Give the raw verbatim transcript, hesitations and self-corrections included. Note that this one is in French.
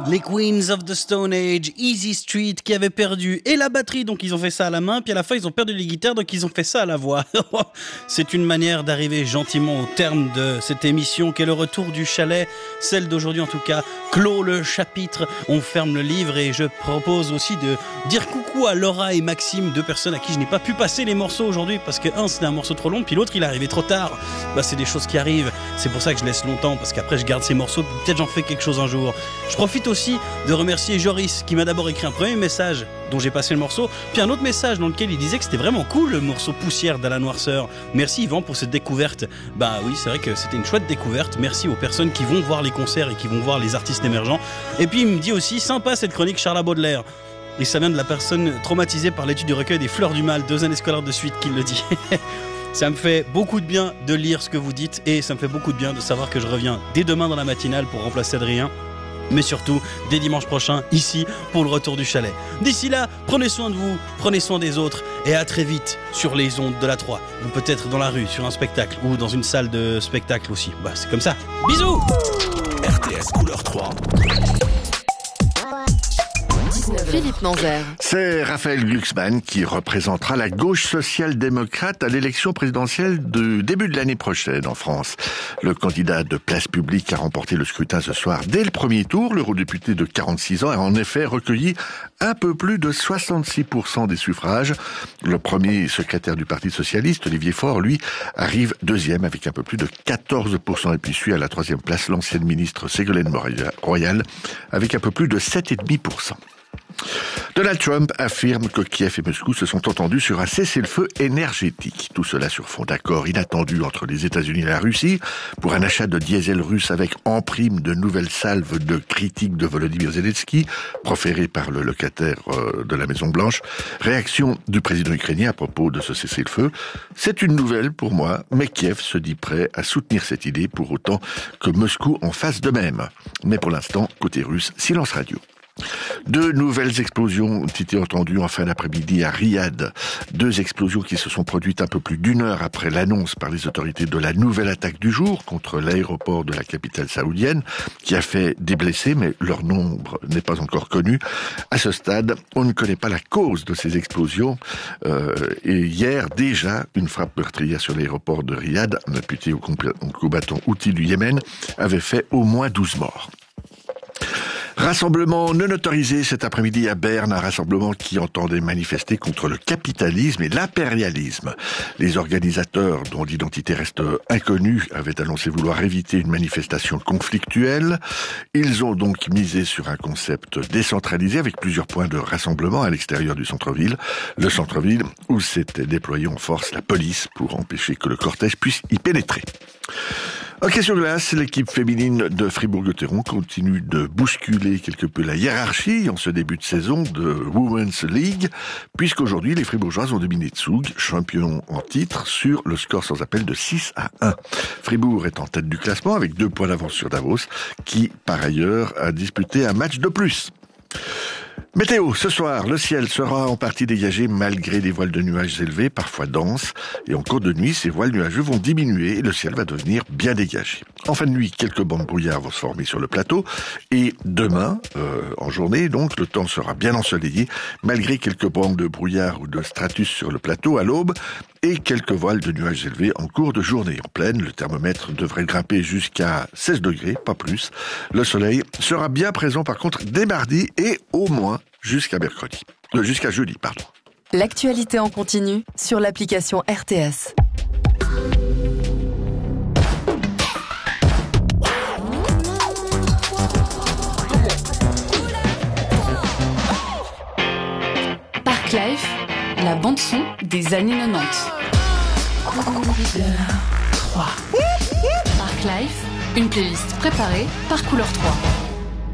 Les Queens of the Stone Age, Easy Street, qui avaient perdu et la batterie, donc ils ont fait ça à la main, puis à la fin ils ont perdu les guitares, donc ils ont fait ça à la voix. C'est une manière d'arriver gentiment au terme de cette émission qui est le retour du chalet, celle d'aujourd'hui en tout cas, clôt le chapitre, on ferme le livre et je propose aussi de dire coucou à Laura et Maxime, deux personnes à qui je n'ai pas pu passer les morceaux aujourd'hui, parce que un c'était un morceau trop long, puis l'autre il est arrivé trop tard. Bah c'est des choses qui arrivent, c'est pour ça que je laisse longtemps, parce qu'après je garde ces morceaux, peut-être j'en fais quelque chose un jour. Je profite aussi de remercier Joris qui m'a d'abord écrit un premier message dont j'ai passé le morceau, puis un autre message dans lequel il disait que c'était vraiment cool le morceau Poussière d'Alan Noirceur. Merci Yvan pour cette découverte. Bah oui, c'est vrai que c'était une chouette découverte. Merci aux personnes qui vont voir les concerts et qui vont voir les artistes émergents. Et puis il me dit aussi, sympa cette chronique Charles Baudelaire. Et ça vient de la personne traumatisée par l'étude du recueil des Fleurs du Mal, deux années scolaires de suite qui le dit. Ça me fait beaucoup de bien de lire ce que vous dites et ça me fait beaucoup de bien de savoir que je reviens dès demain dans la matinale pour remplacer Adrien. Mais surtout, dès dimanche prochain, ici, pour le retour du chalet. D'ici là, prenez soin de vous, prenez soin des autres, et à très vite sur les ondes de la trois. Ou peut-être dans la rue, sur un spectacle, ou dans une salle de spectacle aussi. Bah, c'est comme ça. Bisous! R T S Couleur trois. Philippe Manzère. C'est Raphaël Glucksmann qui représentera la gauche social-démocrate à l'élection présidentielle du début de l'année prochaine en France. Le candidat de Place Publique a remporté le scrutin ce soir dès le premier tour. L'eurodéputé de quarante-six ans a en effet recueilli un peu plus de soixante-six pour cent des suffrages. Le premier secrétaire du Parti socialiste, Olivier Faure, lui, arrive deuxième avec un peu plus de quatorze pour cent. Et puis suit à la troisième place l'ancienne ministre Ségolène Royal avec un peu plus de sept virgule cinq pour cent. Donald Trump affirme que Kiev et Moscou se sont entendus sur un cessez-le-feu énergétique. Tout cela sur fond d'accord inattendu entre les États-Unis et la Russie pour un achat de diesel russe avec en prime de nouvelles salves de critiques de Volodymyr Zelensky, proférées par le locataire de la Maison-Blanche. Réaction du président ukrainien à propos de ce cessez-le-feu. C'est une nouvelle pour moi, mais Kiev se dit prêt à soutenir cette idée pour autant que Moscou en fasse de même. Mais pour l'instant, côté russe, silence radio. Deux nouvelles explosions ont été entendues en fin d'après-midi à Riyad. Deux explosions qui se sont produites un peu plus d'une heure après l'annonce par les autorités de la nouvelle attaque du jour contre l'aéroport de la capitale saoudienne, qui a fait des blessés, mais leur nombre n'est pas encore connu. À ce stade, on ne connaît pas la cause de ces explosions. Euh, et hier, déjà, une frappe meurtrière sur l'aéroport de Riyad, imputée aux combattants houthis du Yémen, avait fait au moins douze morts. Rassemblement non autorisé cet après-midi à Berne, un rassemblement qui entendait manifester contre le capitalisme et l'impérialisme. Les organisateurs, dont l'identité reste inconnue, avaient annoncé vouloir éviter une manifestation conflictuelle. Ils ont donc misé sur un concept décentralisé avec plusieurs points de rassemblement à l'extérieur du centre-ville. Le centre-ville où s'était déployé en force la police pour empêcher que le cortège puisse y pénétrer. Hockey sur glace, l'équipe féminine de Fribourg-Gotteron continue de bousculer quelque peu la hiérarchie en ce début de saison de Women's League, puisqu'aujourd'hui les Fribourgeoises ont dominé Zug, champion en titre, sur le score sans appel de six à un. Fribourg est en tête du classement avec deux points d'avance sur Davos, qui par ailleurs a disputé un match de plus. Météo, ce soir, le ciel sera en partie dégagé malgré des voiles de nuages élevés, parfois denses. Et en cours de nuit, ces voiles nuageux vont diminuer et le ciel va devenir bien dégagé. En fin de nuit, quelques bandes brouillard vont se former sur le plateau. Et demain, euh, en journée, donc, le temps sera bien ensoleillé, malgré quelques bandes de brouillard ou de stratus sur le plateau à l'aube et quelques voiles de nuages élevés en cours de journée. En pleine, le thermomètre devrait grimper jusqu'à seize degrés, pas plus. Le soleil sera bien présent par contre dès mardi et au moins jusqu'à mercredi. Euh, jusqu'à jeudi, pardon. L'actualité en continu sur l'application R T S. Park Life, la bande-son des années quatre-vingt-dix. Couleur trois. Park Life, une playlist préparée par Couleur trois.